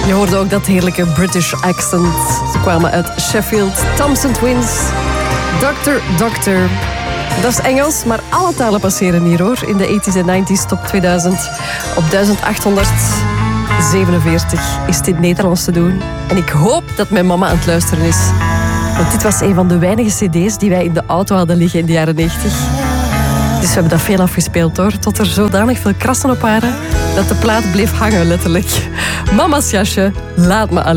Je hoorde ook dat heerlijke British accent. Ze kwamen uit Sheffield. Thompson Twins. Doctor. Dat is Engels, maar alle talen passeren hier hoor. In de 80s en 90s top 2000. Op 1847 is dit Nederlands te doen. En ik hoop dat mijn mama aan het luisteren is. Want dit was een van de weinige cd's die wij in de auto hadden liggen in de jaren 90. Dus we hebben dat veel afgespeeld hoor. Tot er zodanig veel krassen op waren dat de plaat bleef hangen letterlijk. Mama's jasje, laat me alleen.